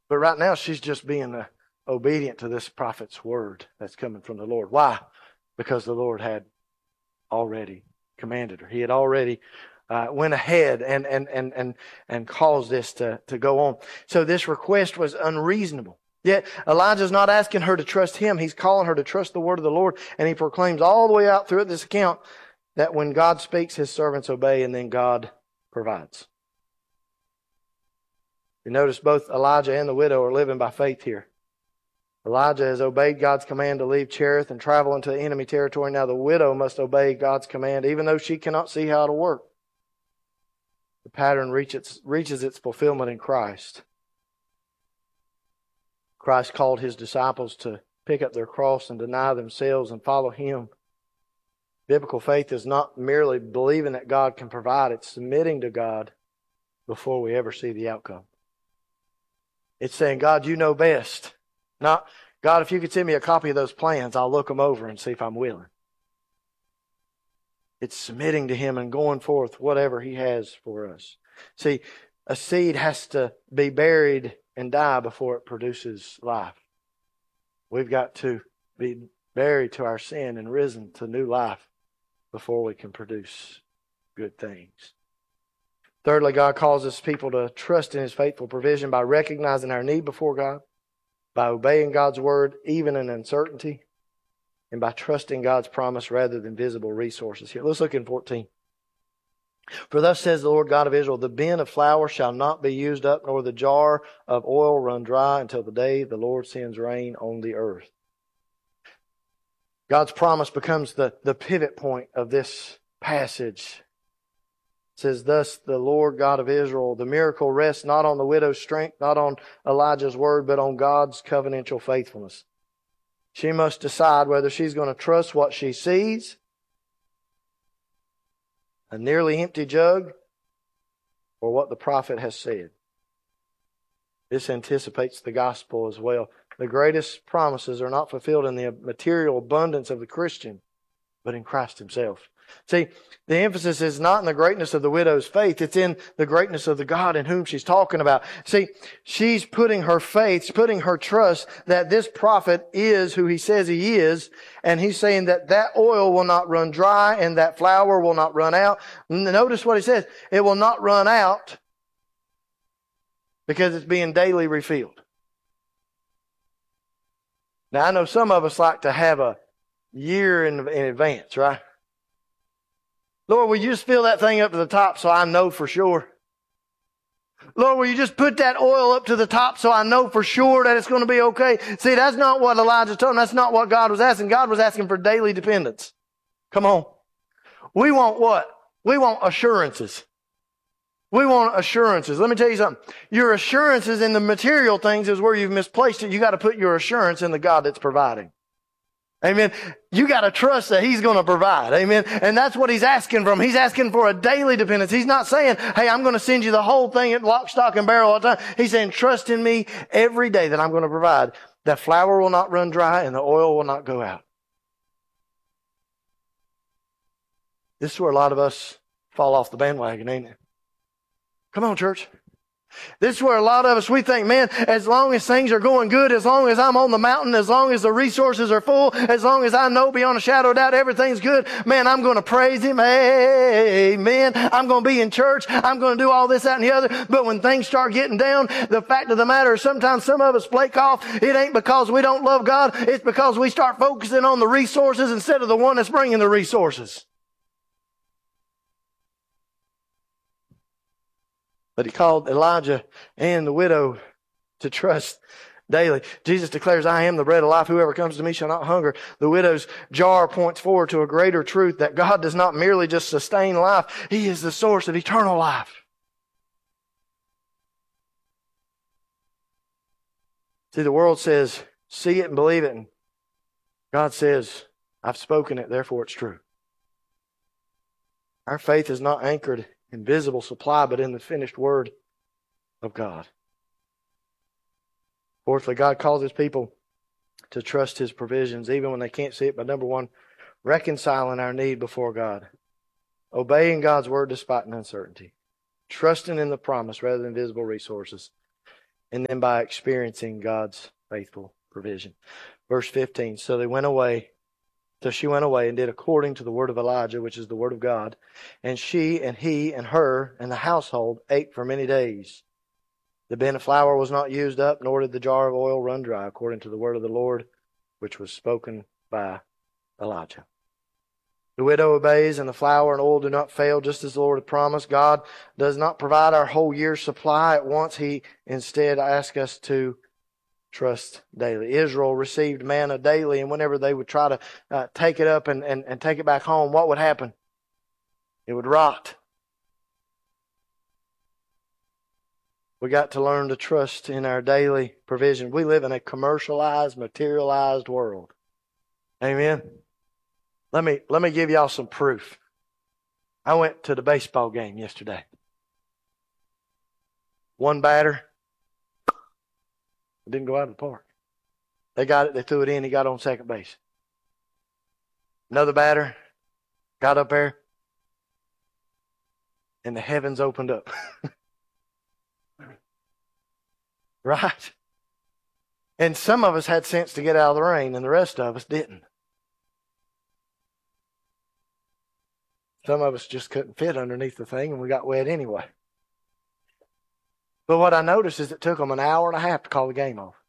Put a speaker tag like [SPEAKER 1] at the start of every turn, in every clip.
[SPEAKER 1] But right now, she's just being obedient to this prophet's word that's coming from the Lord. Why? Because the Lord had already commanded her. He had already went ahead and caused this to go on. So this request was unreasonable. Yet Elijah's not asking her to trust him. He's calling her to trust the word of the Lord. And he proclaims all the way out through this account that when God speaks, his servants obey, and then God provides. You notice both Elijah and the widow are living by faith here. Elijah has obeyed God's command to leave Cherith and travel into enemy territory. Now the widow must obey God's command, even though she cannot see how it'll work. The pattern reaches its fulfillment in Christ. Christ called his disciples to pick up their cross and deny themselves and follow him. Biblical faith is not merely believing that God can provide. It's submitting to God before we ever see the outcome. It's saying, God, you know best. Not, God, if you could send me a copy of those plans, I'll look them over and see if I'm willing. It's submitting to him and going forth whatever he has for us. See, a seed has to be buried and die before it produces life. We've got to be buried to our sin and risen to new life before we can produce good things. Thirdly, God calls us people to trust in his faithful provision by recognizing our need before God, by obeying God's word even in uncertainty, and by trusting God's promise rather than visible resources. Here, let's look in 14. For thus says the Lord God of Israel, the bin of flour shall not be used up, nor the jar of oil run dry until the day the Lord sends rain on the earth. God's promise becomes the pivot point of this passage. It says, thus the Lord God of Israel, the miracle rests not on the widow's strength, not on Elijah's word, but on God's covenantal faithfulness. She must decide whether she's going to trust what she sees, a nearly empty jug, or what the prophet has said. This anticipates the gospel as well. The greatest promises are not fulfilled in the material abundance of the Christian, but in Christ himself. See, the emphasis is not in the greatness of the widow's faith. It's in the greatness of the God in whom she's talking about. See, she's putting her faith, putting her trust that this prophet is who he says he is. And he's saying that that oil will not run dry and that flour will not run out. Notice what he says. It will not run out because it's being daily refilled. Now, I know some of us like to have a year in advance, right? Lord, will you just fill that thing up to the top so I know for sure? Lord, will you just put that oil up to the top so I know for sure that it's going to be okay? See, that's not what Elijah told him. That's not what God was asking. God was asking for daily dependence. Come on. We want what? We want assurances. We want assurances. Let me tell you something. Your assurances in the material things is where you've misplaced it. You got to put your assurance in the God that's providing. Amen. You got to trust that he's going to provide. Amen. And that's what he's asking from. He's asking for a daily dependence. He's not saying, hey, I'm going to send you the whole thing at lock, stock, and barrel all the time. He's saying, trust in me every day that I'm going to provide. That flour will not run dry and the oil will not go out. This is where a lot of us fall off the bandwagon, ain't it? Come on, church. This is where a lot of us, we think, man, as long as things are going good, as long as I'm on the mountain, as long as the resources are full, as long as I know beyond a shadow of doubt everything's good, man, I'm going to praise him. Amen. I'm going to be in church. I'm going to do all this, that, and the other. But when things start getting down, the fact of the matter is sometimes some of us flake off. It ain't because we don't love God. It's because we start focusing on the resources instead of the one that's bringing the resources. But he called Elijah and the widow to trust daily. Jesus declares, I am the bread of life. Whoever comes to me shall not hunger. The widow's jar points forward to a greater truth that God does not merely just sustain life. He is the source of eternal life. See, the world says, see it and believe it. And God says, I've spoken it, therefore it's true. Our faith is not anchored in visible supply, but in the finished word of God. Fourthly, God calls his people to trust his provisions, even when they can't see it. But number one, reconciling our need before God. Obeying God's word despite an uncertainty. Trusting in the promise rather than visible resources. and then by experiencing God's faithful provision. Verse 15, so she went away and did according to the word of Elijah, which is the word of God. And she and he and her and the household ate for many days. The bin of flour was not used up, nor did the jar of oil run dry, according to the word of the Lord, which was spoken by Elijah. The widow obeys, and the flour and oil do not fail, just as the Lord had promised. God does not provide our whole year's supply at once. He instead asks us to trust daily. Israel received manna daily, and whenever they would try to take it up and take it back home, what would happen? It would rot. We got to learn to trust in our daily provision. We live in a commercialized, materialized world. Amen. Let me give y'all some proof. I went to the baseball game yesterday. One batter didn't go out of the park. They got it, they threw it in, he got on second base. Another batter got up there, and the heavens opened up. Right? And some of us had sense to get out of the rain, and the rest of us didn't. Some of us just couldn't fit underneath the thing, and we got wet anyway. But what I noticed is it took them an hour and a half to call the game off.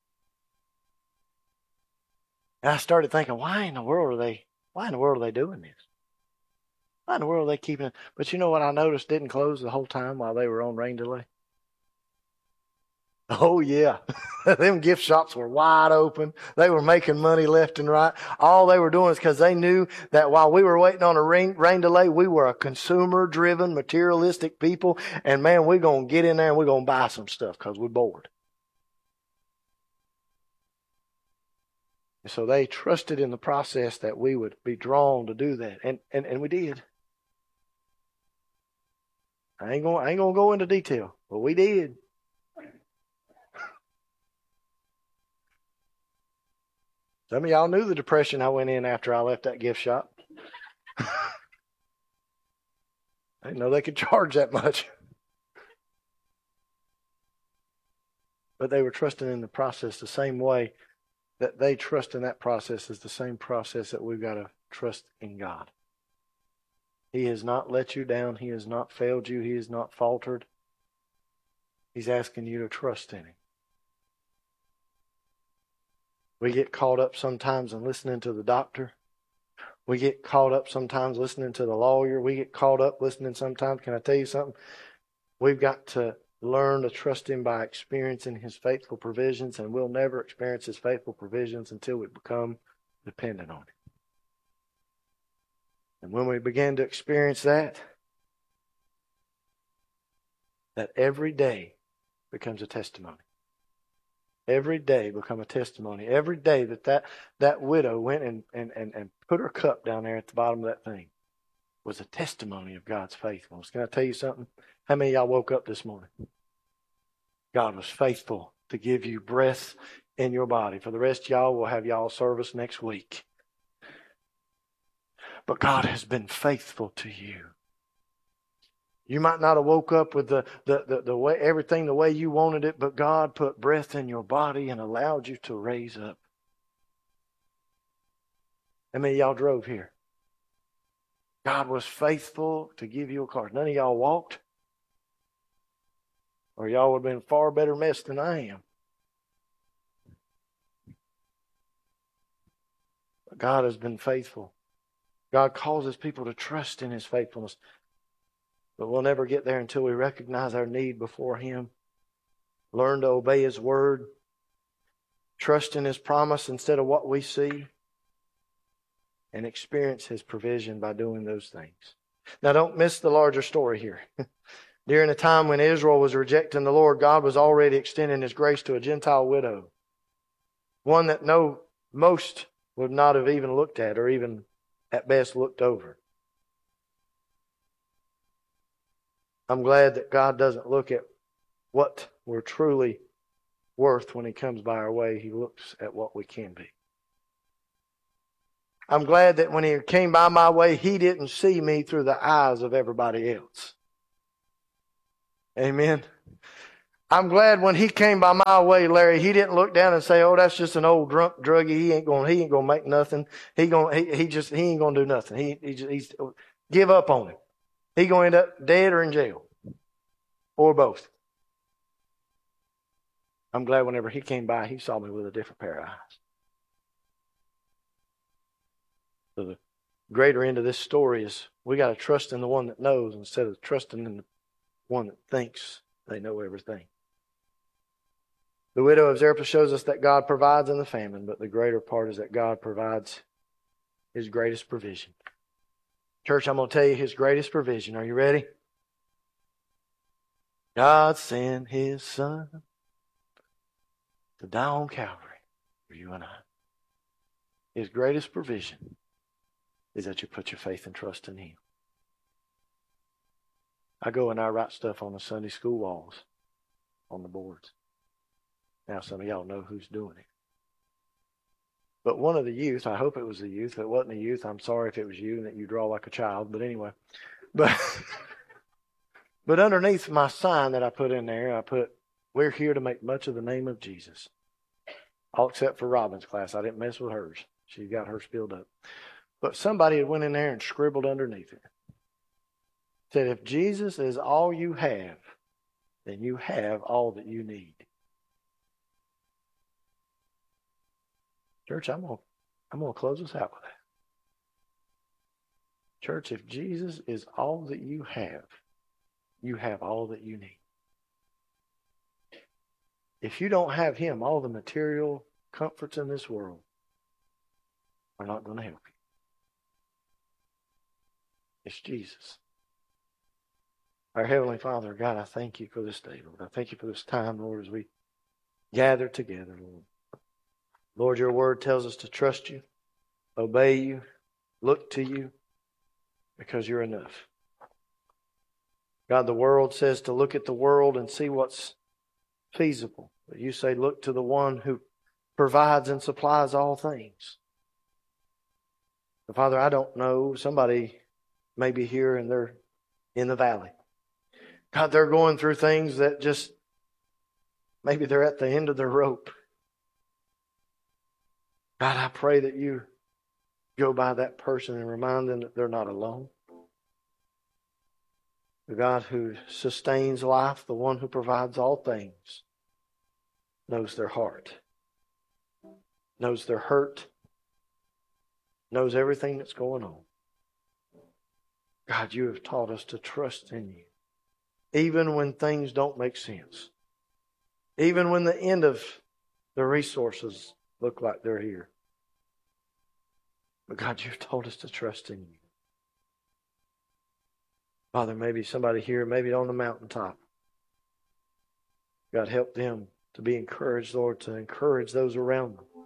[SPEAKER 1] And I started thinking, why in the world are they doing this? Why in the world are they keeping it? But you know what I noticed didn't close the whole time while they were on rain delay? Oh, yeah. Them gift shops were wide open. They were making money left and right. All they were doing is because they knew that while we were waiting on a rain delay, we were a consumer-driven, materialistic people. And, man, we're going to get in there and we're going to buy some stuff because we're bored. And so they trusted in the process that we would be drawn to do that. And we did. I ain't going to go into detail, but we did. Some of y'all knew the depression I went in after I left that gift shop. I didn't know they could charge that much. But they were trusting in the process the same way that they trust in that process is the same process that we've got to trust in God. He has not let you down. He has not failed you. He has not faltered. He's asking you to trust in Him. We get caught up sometimes in listening to the doctor. We get caught up sometimes listening to the lawyer. We get caught up listening sometimes. Can I tell you something? We've got to learn to trust Him by experiencing His faithful provisions, and we'll never experience His faithful provisions until we become dependent on Him. And when we begin to experience that every day becomes a testimony. Every day become a testimony. Every day that widow went and put her cup down there at the bottom of that thing was a testimony of God's faithfulness. Can I tell you something? How many of y'all woke up this morning? God was faithful to give you breath in your body. For the rest of y'all, we'll have y'all service next week. But God has been faithful to you. You might not have woke up with the way everything the way you wanted it, but God put breath in your body and allowed you to raise up. How many of y'all drove here? God was faithful to give you a car. None of y'all walked, or y'all would have been far better mess than I am. But God has been faithful. God causes people to trust in His faithfulness. But we'll never get there until we recognize our need before Him. Learn to obey His word. Trust in His promise instead of what we see. And experience His provision by doing those things. Now don't miss the larger story here. During the time when Israel was rejecting the Lord, God was already extending His grace to a Gentile widow. One that most would not have even looked at or even at best looked over. I'm glad that God doesn't look at what we're truly worth when He comes by our way. He looks at what we can be. I'm glad that when He came by my way, He didn't see me through the eyes of everybody else. Amen. I'm glad when he came by my way, Larry, he didn't look down and say, "Oh, that's just an old drunk druggie. He ain't gonna make nothing. He ain't gonna do nothing. He's give up on him. He gonna end up dead or in jail, or both." I'm glad whenever he came by, he saw me with a different pair of eyes. So the greater end of this story is we got to trust in the one that knows instead of trusting in the one that thinks they know everything. The widow of Zarephath shows us that God provides in the famine, but the greater part is that God provides His greatest provision. Church, I'm going to tell you His greatest provision. Are you ready? God sent His Son to die on Calvary for you and I. His greatest provision is that you put your faith and trust in Him. I go and I write stuff on the Sunday school walls, on the boards. Now some of y'all know who's doing it. But one of the youth, I hope it was the youth. If it wasn't the youth, I'm sorry if it was you and that you draw like a child. But anyway. But underneath my sign that I put in there, I put, "We're here to make much of the name of Jesus." All except for Robin's class. I didn't mess with hers. She got hers filled up. But somebody had went in there and scribbled underneath it. Said, "If Jesus is all you have, then you have all that you need." Church, I'm gonna close us out with that. Church, if Jesus is all that you have all that you need. If you don't have Him, all the material comforts in this world are not going to help you. It's Jesus. Our Heavenly Father, God, I thank You for this day, Lord. I thank You for this time, Lord, as we gather together, Lord. Lord, Your word tells us to trust You, obey You, look to You, because You're enough. God, the world says to look at the world and see what's feasible. But You say look to the one who provides and supplies all things. But Father, I don't know. Somebody may be here and they're in the valley. God, they're going through things that just, maybe they're at the end of their rope. God, I pray that You go by that person and remind them that they're not alone. The God who sustains life, the one who provides all things, knows their heart, knows their hurt, knows everything that's going on. God, You have taught us to trust in You, even when things don't make sense, even when the end of the resources look like they're here. But God, You've told us to trust in You. Father, maybe somebody here, maybe on the mountaintop. God, help them to be encouraged, Lord, to encourage those around them.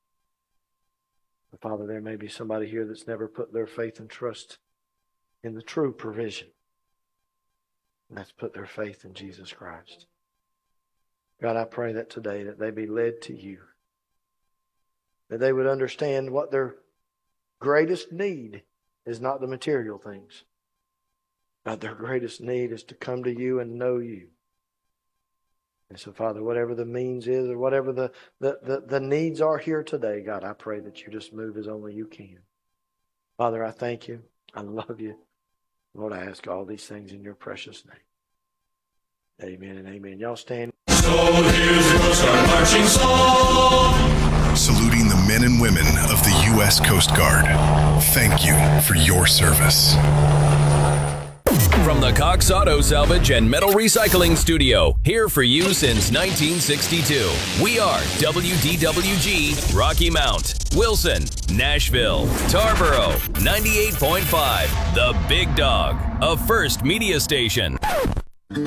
[SPEAKER 1] But Father, there may be somebody here that's never put their faith and trust in the true provision. And that's put their faith in Jesus Christ. God, I pray that today that they be led to You. That they would understand what their greatest need is not the material things. God, their greatest need is to come to You and know You. And so, Father, whatever the means is or whatever the needs are here today, God, I pray that You just move as only You can. Father, I thank You. I love You. Lord, I ask all these things in Your precious name. Amen and amen. Y'all stand.
[SPEAKER 2] So here's your start marching song.
[SPEAKER 3] Saluting the men and women of the U.S. Coast Guard. Thank you for your service.
[SPEAKER 4] From the Cox Auto Salvage and Metal Recycling Studio, here for you since 1962. We are WDWG Rocky Mount, Wilson, Nashville, Tarboro, 98.5, The Big Dog, a First Media Station.